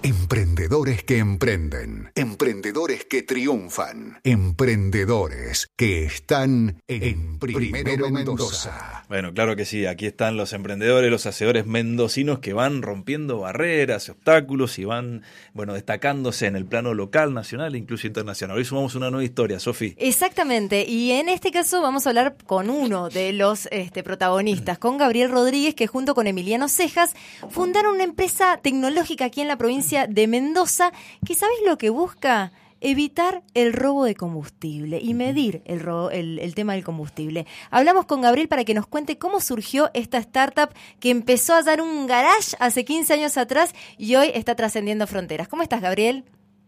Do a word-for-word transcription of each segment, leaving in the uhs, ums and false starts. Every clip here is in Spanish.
Emprendedores que emprenden, emprendedores que triunfan, emprendedores que están en Primero Mendoza. Bueno, claro que sí, aquí están los emprendedores, los hacedores mendocinos que van rompiendo barreras, obstáculos y van, bueno, destacándose en el plano local, nacional e incluso internacional. Hoy sumamos una nueva historia, Sofi. Exactamente, y en este caso vamos a hablar con uno de los este, protagonistas, con Gabriel Rodríguez, que junto con Emiliano Cejas fundaron una empresa tecnológica aquí en la provincia de Mendoza, que ¿sabés lo que busca? Evitar el robo de combustible y medir el, robo, el, el tema del combustible. Hablamos con Gabriel para que nos cuente cómo surgió esta startup que empezó a dar un garage hace quince años atrás y hoy está trascendiendo fronteras. ¿Cómo estás, Gabriel?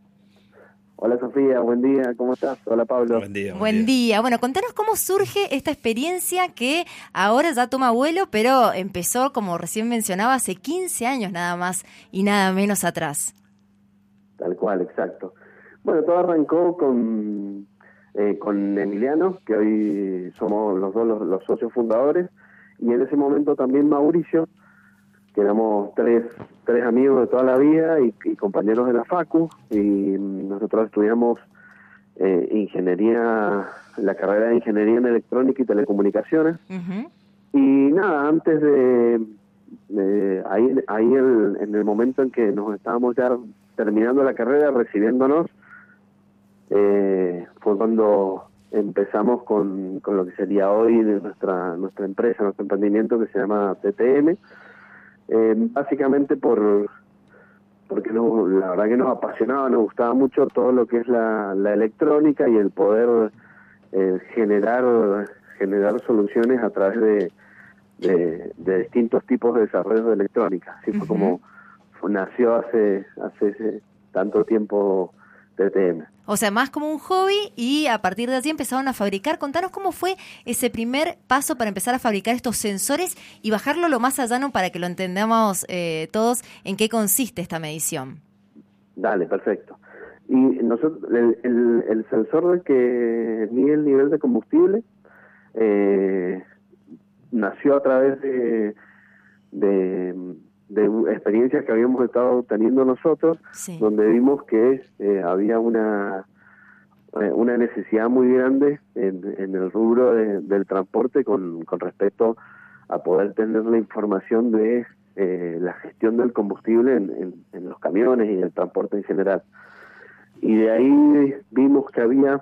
Hola, Sofía, buen día, ¿cómo estás? Hola, Pablo. Buen día. Buen, buen día. día. Bueno, contanos cómo surge esta experiencia que ahora ya toma vuelo, pero empezó, como recién mencionaba, hace quince años nada más y nada menos atrás. Tal cual, exacto. Bueno, todo arrancó con, eh, con Emiliano, que hoy somos los dos los, los socios fundadores, y en ese momento también Mauricio, que éramos tres, tres amigos de toda la vida y, y compañeros de la Facu, y nosotros estudiamos eh, ingeniería, la carrera de ingeniería en electrónica y telecomunicaciones. Uh-huh. Y nada, antes de, de ahí, ahí el, en el momento en que nos estábamos ya terminando la carrera, recibiéndonos, eh, fue cuando empezamos con, con lo que sería hoy nuestra nuestra empresa, nuestro emprendimiento, que se llama T T M. Eh, básicamente por porque no, la verdad que nos apasionaba, nos gustaba mucho todo lo que es la, la electrónica y el poder eh, generar generar soluciones a través de, de, de distintos tipos de desarrollo de electrónica. Así fue uh-huh. como fue, nació hace hace tanto tiempo T T M. O sea, más como un hobby y a partir de allí empezaron a fabricar. Contanos cómo fue ese primer paso para empezar a fabricar estos sensores y bajarlo lo más allá, ¿no? Para que lo entendamos eh, todos en qué consiste esta medición. Dale, perfecto. Y nosotros el, el, el sensor que mide el nivel de combustible eh, nació a través de... de de experiencias que habíamos estado teniendo nosotros, sí. donde vimos que eh, había una eh, una necesidad muy grande en, en el rubro de, del transporte con, con respecto a poder tener la información de eh, la gestión del combustible en, en, en los camiones y el transporte en general. Y de ahí vimos que había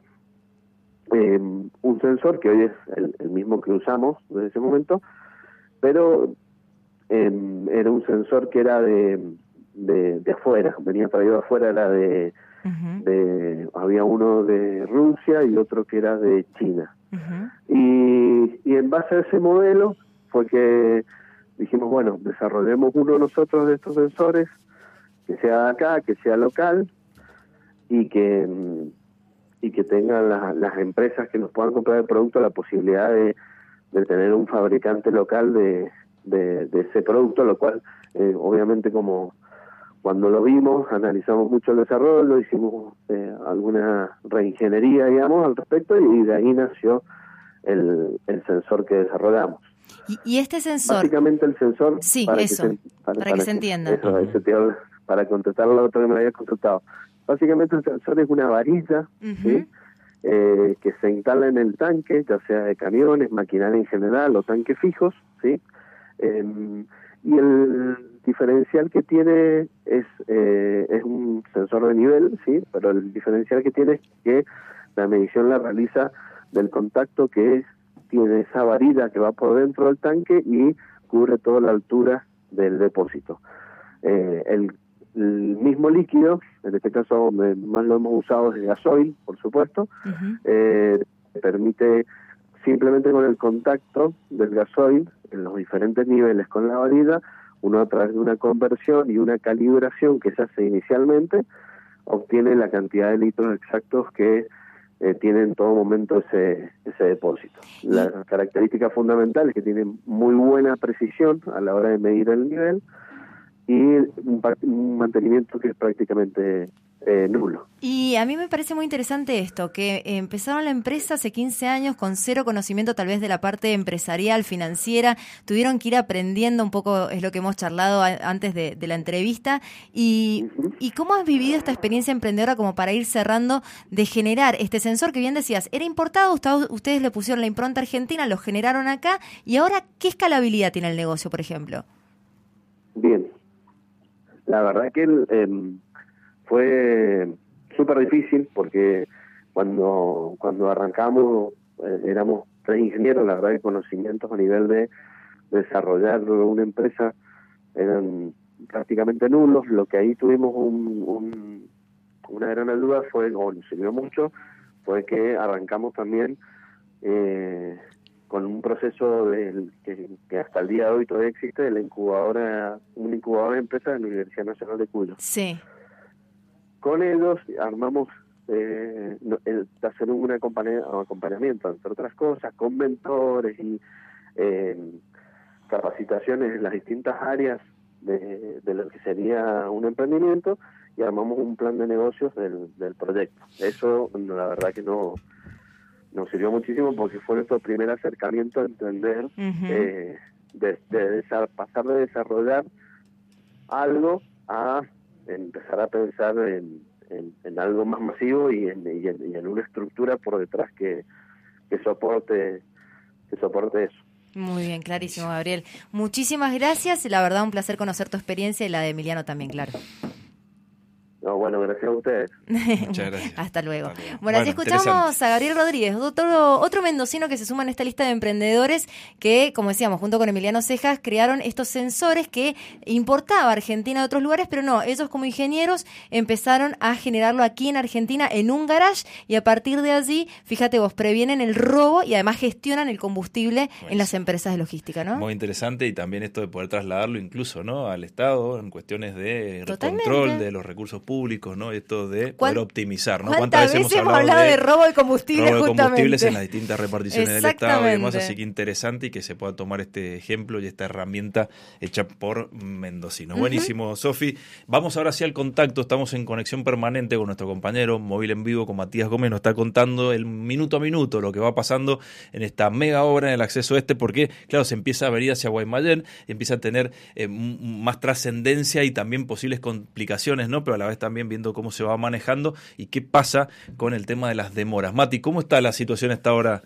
eh, un sensor, que hoy es el, el mismo que usamos desde ese momento, pero Eh, era un sensor que era de, de, de afuera, venía traído de afuera, era de, uh-huh. de, había uno de Rusia y otro que era de China. Uh-huh. Y, y en base a ese modelo fue que dijimos, bueno, desarrollemos uno nosotros de estos sensores, que sea de acá, que sea local, y que, y que tengan la, las empresas que nos puedan comprar el producto la posibilidad de, de tener un fabricante local de De, de ese producto, lo cual eh, obviamente como cuando lo vimos analizamos mucho el desarrollo, hicimos eh, alguna reingeniería, digamos, al respecto, y de ahí nació el, el sensor que desarrollamos. ¿Y, y este sensor? Básicamente el sensor... Sí, para eso, que se, para, para, para que se entienda. Eso, eso te hablo, para contestar lo otro que me había consultado. Básicamente el sensor es una varilla, uh-huh. ¿sí? eh, que se instala en el tanque, ya sea de camiones, maquinaria en general o tanques fijos, ¿sí? Eh, y el diferencial que tiene es eh, es un sensor de nivel, sí, pero el diferencial que tiene es que la medición la realiza del contacto que es, tiene esa varilla que va por dentro del tanque y cubre toda la altura del depósito. Eh, el, el mismo líquido, en este caso más lo hemos usado es gasoil, por supuesto, uh-huh. eh, permite simplemente con el contacto del gasoil en los diferentes niveles con la varilla, uno a través de una conversión y una calibración que se hace inicialmente, obtiene la cantidad de litros exactos que eh, tiene en todo momento ese, ese depósito. La característica fundamental es que tiene muy buena precisión a la hora de medir el nivel y un, un mantenimiento que es prácticamente eh, nulo. Y a mí me parece muy interesante esto, que empezaron la empresa hace quince años con cero conocimiento tal vez de la parte empresarial, financiera, tuvieron que ir aprendiendo un poco, es lo que hemos charlado a, antes de, de la entrevista, y, uh-huh. ¿y cómo has vivido esta experiencia emprendedora como para ir cerrando de generar este sensor que bien decías, era importado, ustedes, ustedes le pusieron la impronta argentina, lo generaron acá, y ahora, ¿qué escalabilidad tiene el negocio, por ejemplo? Bien, la verdad que el, eh, fue súper difícil porque cuando cuando arrancamos eh, éramos tres ingenieros, la verdad que conocimientos a nivel de, de desarrollar una empresa eran prácticamente nulos. Lo que ahí tuvimos un, un, una gran ayuda fue, o nos sirvió mucho, fue que arrancamos también eh, con un proceso del, que, que hasta el día de hoy todavía existe, de la incubadora, una incubadora de empresas de la Universidad Nacional de Cuyo. Sí. Con ellos armamos eh, el, hacer un acompañamiento, entre otras cosas, con mentores y eh, capacitaciones en las distintas áreas de, de lo que sería un emprendimiento, y armamos un plan de negocios del, del proyecto. Eso, la verdad que no nos sirvió muchísimo porque fue nuestro primer acercamiento a entender, uh-huh. eh, de, de, de pasar de desarrollar algo a empezar a pensar en, en, en algo más masivo y en, y, en, y en una estructura por detrás que, que soporte que soporte eso. Muy bien, clarísimo, Gabriel. Muchísimas gracias, la verdad un placer conocer tu experiencia y la de Emiliano también, claro. No, bueno, gracias a ustedes. Muchas gracias. Hasta luego. Hasta luego. Bueno, así Bueno, escuchamos a Gabriel Rodríguez, otro, otro mendocino que se suma en esta lista de emprendedores que, como decíamos, junto con Emiliano Cejas, crearon estos sensores que importaba Argentina de otros lugares, pero no, ellos como ingenieros empezaron a generarlo aquí en Argentina en un garage, y a partir de allí, fíjate vos, previenen el robo y además gestionan el combustible pues, en las empresas de logística, ¿no? Muy interesante, y también esto de poder trasladarlo incluso, ¿no?, al Estado en cuestiones de Totalmente. control de los recursos públicos, ¿no? Esto de poder optimizar, ¿no? ¿Cuántas veces hemos hablado, hablado de, de robo de combustible robo de justamente? combustibles en las distintas reparticiones del Estado y demás, así que interesante, y que se pueda tomar este ejemplo y esta herramienta hecha por mendocinos. Uh-huh. Buenísimo, Sofi. Vamos ahora sí al contacto, estamos en conexión permanente con nuestro compañero Móvil en Vivo, con Matías Gómez, nos está contando el minuto a minuto lo que va pasando en esta mega obra en el acceso este, porque, claro, se empieza a venir hacia Guaymallén y empieza a tener eh, m- más trascendencia y también posibles complicaciones, ¿no? Pero a la vez también viendo cómo se va manejando y qué pasa con el tema de las demoras. Mati, ¿cómo está la situación hasta ahora?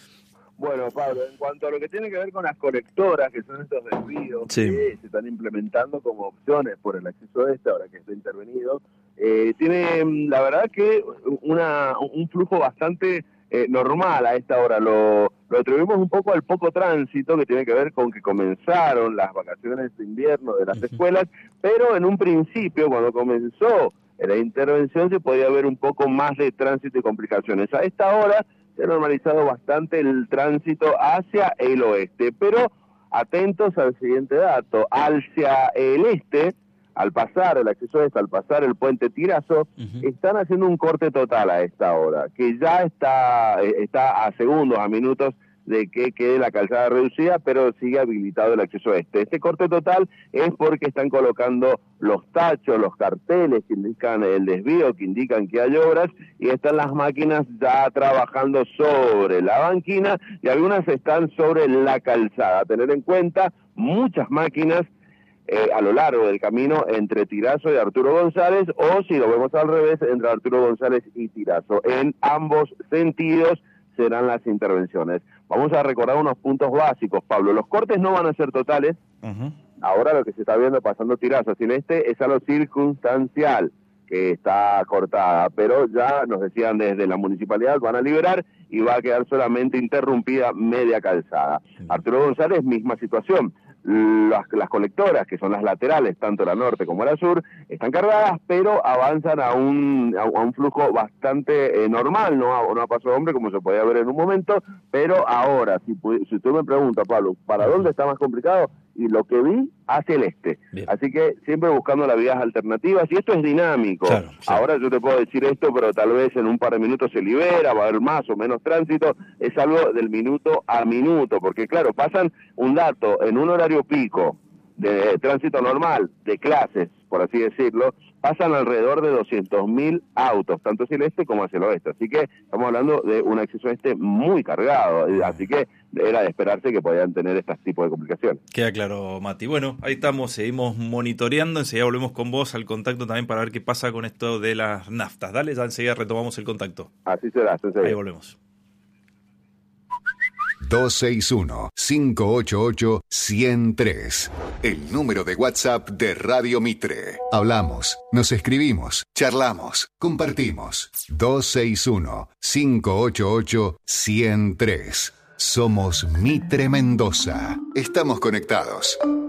Bueno, Pablo, en cuanto a lo que tiene que ver con las conectoras, que son estos desvíos sí. que se están implementando como opciones por el acceso este, ahora que está intervenido, eh, tiene la verdad que una un flujo bastante eh, normal a esta hora. Lo, lo atribuimos un poco al poco tránsito, que tiene que ver con que comenzaron las vacaciones de invierno de las escuelas, pero en un principio, cuando comenzó la intervención, se podía ver un poco más de tránsito y complicaciones. A esta hora se ha normalizado bastante el tránsito hacia el oeste, pero atentos al siguiente dato: hacia el este, al pasar el acceso este, al pasar el puente Tirazo, uh-huh. están haciendo un corte total a esta hora, que ya está, está a segundos, a minutos de que quede la calzada reducida, pero sigue habilitado el acceso este. Este corte total es porque están colocando los tachos, los carteles que indican el desvío, que indican que hay obras, y están las máquinas ya trabajando sobre la banquina, y algunas están sobre la calzada. A tener en cuenta, muchas máquinas eh, a lo largo del camino entre Tirazo y Arturo González, o si lo vemos al revés, entre Arturo González y Tirazo. En ambos sentidos serán las intervenciones. Vamos a recordar unos puntos básicos, Pablo. Los cortes no van a ser totales. Uh-huh. Ahora lo que se está viendo pasando Tirazo sin este es a lo circunstancial, que está cortada, pero ya nos decían desde la municipalidad van a liberar y va a quedar solamente interrumpida media calzada. Uh-huh. Arturo González, misma situación. Las, las colectoras, que son las laterales, tanto la norte como la sur, están cargadas, pero avanzan a un, a, a un flujo bastante eh, normal, no a, no a paso de hombre como se podía ver en un momento, pero ahora, si, si tú me preguntas, Pablo, ¿para dónde está más complicado? Y lo que vi, hacia el este. Bien. Así que siempre buscando las vías alternativas, y esto es dinámico. Claro, sí. Ahora yo te puedo decir esto, pero tal vez en un par de minutos se libera, va a haber más o menos tránsito, es algo del minuto a minuto, porque claro, pasan un dato en un horario pico, de tránsito normal, de clases, por así decirlo, pasan alrededor de doscientos mil autos, tanto hacia el este como hacia el oeste. Así que estamos hablando de un acceso este muy cargado, así que era de esperarse que podían tener este tipo de complicaciones. Queda claro, Mati. Bueno, ahí estamos, seguimos monitoreando, enseguida volvemos con vos al contacto también para ver qué pasa con esto de las naftas. Dale, ya enseguida retomamos el contacto. Así será, enseguida. Ahí volvemos. dos seis uno, cinco ocho ocho, uno cero tres. El número de WhatsApp de Radio Mitre. Hablamos, nos escribimos, charlamos, compartimos. dos seis uno, cinco ocho ocho, uno cero tres. Somos Mitre Mendoza. Estamos conectados.